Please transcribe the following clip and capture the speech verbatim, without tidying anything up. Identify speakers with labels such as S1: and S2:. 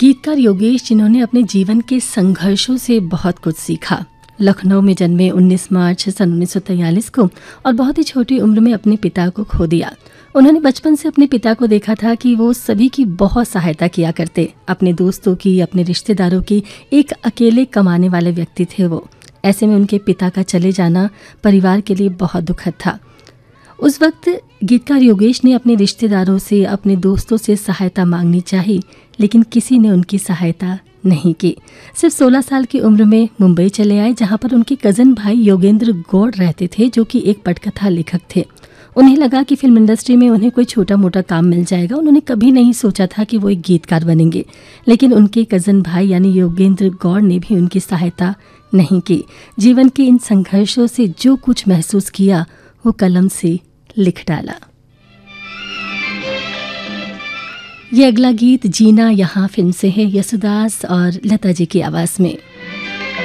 S1: गीतकार योगेश, जिन्होंने अपने जीवन के संघर्षों से बहुत कुछ सीखा। लखनऊ में जन्मे उन्नीस मार्च सन उन्नीस सौ तैंतालीस को और बहुत ही छोटी उम्र में अपने पिता को खो दिया। उन्होंने बचपन से अपने पिता को देखा था कि वो सभी की बहुत सहायता किया करते, अपने दोस्तों की, अपने रिश्तेदारों की। एक अकेले कमाने वाले व्यक्ति थे वो। ऐसे में उनके पिता का चले जाना परिवार के लिए बहुत दुखद था। उस वक्त गीतकार योगेश ने अपने रिश्तेदारों से, अपने दोस्तों से सहायता मांगनी चाही, लेकिन किसी ने उनकी सहायता नहीं की। सिर्फ सोलह साल की उम्र में मुंबई चले आए, जहां पर उनके कज़न भाई योगेंद्र गौड़ रहते थे, जो कि एक पटकथा लेखक थे। उन्हें लगा कि फिल्म इंडस्ट्री में उन्हें कोई छोटा मोटा काम मिल जाएगा। उन्होंने कभी नहीं सोचा था कि वो एक गीतकार बनेंगे, लेकिन उनके कज़न भाई यानी योगेंद्र गौड़ ने भी उनकी सहायता नहीं की। जीवन के इन संघर्षों से जो कुछ महसूस किया, वो कलम से लिख डाला। ये अगला गीत जीना यहाँ फिल्म से है, यसुदास और लता जी की आवाज़ में।